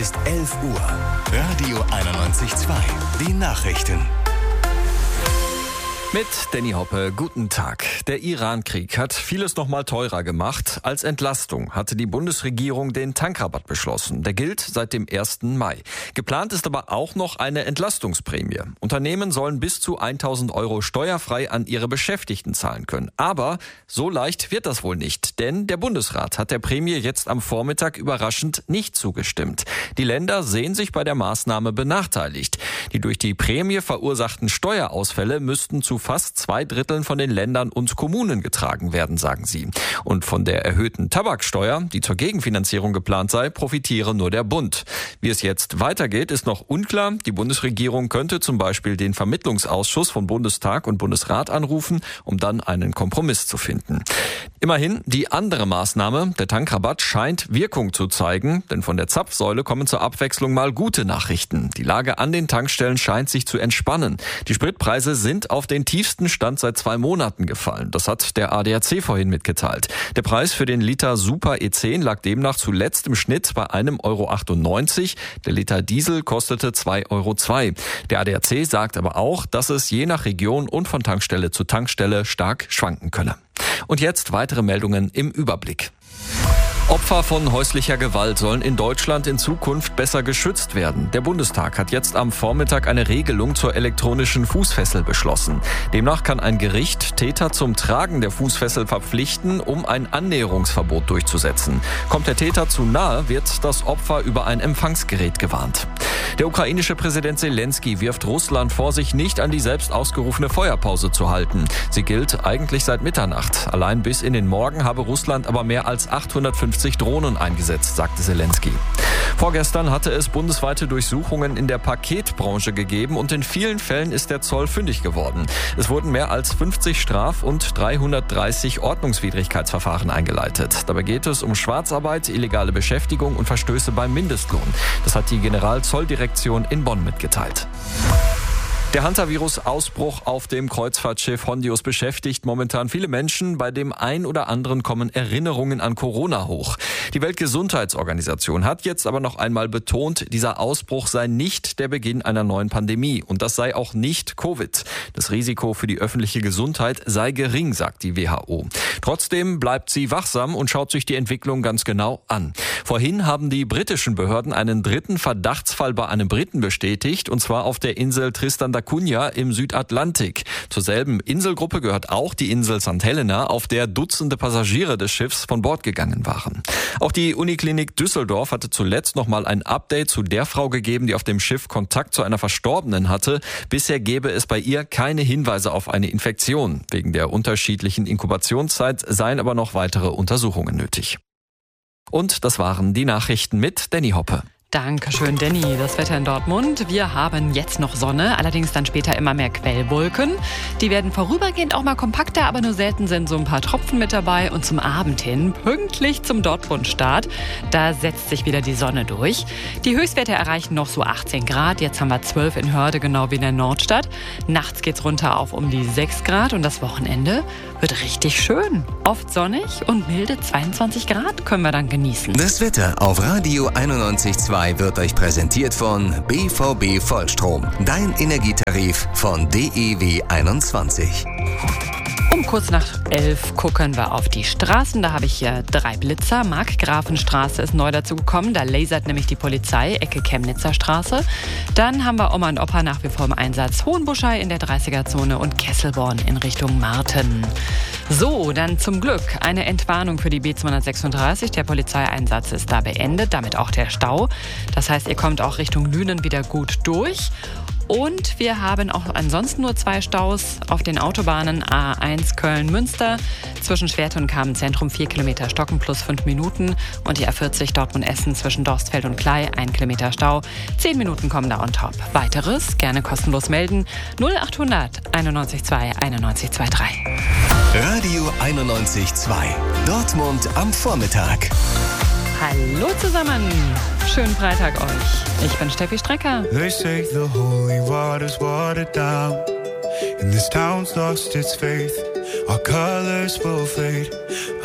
ist 11 Uhr. Radio 91.2. Die Nachrichten. Mit Danny Hoppe, guten Tag. Der Iran-Krieg hat vieles noch mal teurer gemacht. Als Entlastung hatte die Bundesregierung den Tankrabatt beschlossen. Der gilt seit dem 1. Mai. Geplant ist aber auch noch eine Entlastungsprämie. Unternehmen sollen bis zu 1.000 € steuerfrei an ihre Beschäftigten zahlen können. Aber so leicht wird das wohl nicht, denn der Bundesrat hat der Prämie jetzt am Vormittag überraschend nicht zugestimmt. Die Länder sehen sich bei der Maßnahme benachteiligt. Die durch die Prämie verursachten Steuerausfälle müssten zu fast 2/3 von den Ländern und Kommunen getragen werden, sagen sie. Und von der erhöhten Tabaksteuer, die zur Gegenfinanzierung geplant sei, profitiere nur der Bund. Wie es jetzt weitergeht, ist noch unklar. Die Bundesregierung könnte zum Beispiel den Vermittlungsausschuss von Bundestag und Bundesrat anrufen, um dann einen Kompromiss zu finden. Immerhin, die andere Maßnahme, der Tankrabatt, scheint Wirkung zu zeigen, denn von der Zapfsäule kommen zur Abwechslung mal gute Nachrichten. Die Lage an den Tankstellen scheint sich zu entspannen. Die Spritpreise sind auf den tiefsten Stand seit 2 Monaten gefallen. Das hat der ADAC vorhin mitgeteilt. Der Preis für den Liter Super E10 lag demnach zuletzt im Schnitt bei 1,98 €. Der Liter Diesel kostete 2,02 €. Der ADAC sagt aber auch, dass es je nach Region und von Tankstelle zu Tankstelle stark schwanken könne. Und jetzt weitere Meldungen im Überblick. Opfer von häuslicher Gewalt sollen in Deutschland in Zukunft besser geschützt werden. Der Bundestag hat jetzt am Vormittag eine Regelung zur elektronischen Fußfessel beschlossen. Demnach kann ein Gericht Täter zum Tragen der Fußfessel verpflichten, um ein Annäherungsverbot durchzusetzen. Kommt der Täter zu nahe, wird das Opfer über ein Empfangsgerät gewarnt. Der ukrainische Präsident Zelensky wirft Russland vor, sich nicht an die selbst ausgerufene Feuerpause zu halten. Sie gilt eigentlich seit Mitternacht. Allein bis in den Morgen habe Russland aber mehr als 850 Drohnen eingesetzt, sagte Zelensky. Vorgestern hatte es bundesweite Durchsuchungen in der Paketbranche gegeben und in vielen Fällen ist der Zoll fündig geworden. Es wurden mehr als 50 Straf- und 330 Ordnungswidrigkeitsverfahren eingeleitet. Dabei geht es um Schwarzarbeit, illegale Beschäftigung und Verstöße beim Mindestlohn. Das hat die Generalzolldirektion in Bonn mitgeteilt. Der Hantavirus-Ausbruch auf dem Kreuzfahrtschiff Hondius beschäftigt momentan viele Menschen. Bei dem ein oder anderen kommen Erinnerungen an Corona hoch. Die Weltgesundheitsorganisation hat jetzt aber noch einmal betont, dieser Ausbruch sei nicht der Beginn einer neuen Pandemie. Und das sei auch nicht Covid. Das Risiko für die öffentliche Gesundheit sei gering, sagt die WHO. Trotzdem bleibt sie wachsam und schaut sich die Entwicklung ganz genau an. Vorhin haben die britischen Behörden einen 3. Verdachtsfall bei einem Briten bestätigt, und zwar auf der Insel Tristan da Cunha im Südatlantik. Zur selben Inselgruppe gehört auch die Insel St. Helena, auf der Dutzende Passagiere des Schiffs von Bord gegangen waren. Auch die Uniklinik Düsseldorf hatte zuletzt noch mal ein Update zu der Frau gegeben, die auf dem Schiff Kontakt zu einer Verstorbenen hatte. Bisher gäbe es bei ihr keine Hinweise auf eine Infektion. Wegen der unterschiedlichen Inkubationszeit seien aber noch weitere Untersuchungen nötig. Und das waren die Nachrichten mit Danny Hoppe. Dankeschön, Danny. Das Wetter in Dortmund. Wir haben jetzt noch Sonne, allerdings dann später immer mehr Quellwolken. Die werden vorübergehend auch mal kompakter, aber nur selten sind so ein paar Tropfen mit dabei. Und zum Abend hin, pünktlich zum Dortmund-Start, da setzt sich wieder die Sonne durch. Die Höchstwerte erreichen noch so 18 Grad. Jetzt haben wir 12 in Hörde, genau wie in der Nordstadt. Nachts geht's runter auf um die 6 Grad und das Wochenende wird richtig schön. Oft sonnig und milde 22 Grad können wir dann genießen. Das Wetter auf Radio 91.2 wird euch präsentiert von BVB Vollstrom. Dein Energietarif von DEW 21. Um kurz nach 11 gucken wir auf die Straßen. Da habe ich hier 3 Blitzer. Markgrafenstraße ist neu dazu gekommen. Da lasert nämlich die Polizei, Ecke Chemnitzer Straße. Dann haben wir Oma und Opa nach wie vor im Einsatz. Hohenbuschei in der 30er-Zone und Kesselborn in Richtung Marten. So, dann zum Glück eine Entwarnung für die B236. Der Polizeieinsatz ist da beendet, damit auch der Stau. Das heißt, ihr kommt auch Richtung Lünen wieder gut durch. Und wir haben auch ansonsten nur 2 Staus auf den Autobahnen A1 Köln-Münster. Zwischen Schwerte und Kamenz-Zentrum 4 Kilometer Stocken plus 5 Minuten. Und die A40 Dortmund-Essen zwischen Dorstfeld und Klei 1 Kilometer Stau. 10 Minuten kommen da on top. Weiteres gerne kostenlos melden. 0800 91 2 91 23. Radio 91.2. Dortmund am Vormittag. Hallo zusammen. Schönen Freitag euch. Ich bin Steffi Strecker. They say the holy water's watered down, and this town's lost its faith. Our colors will fade.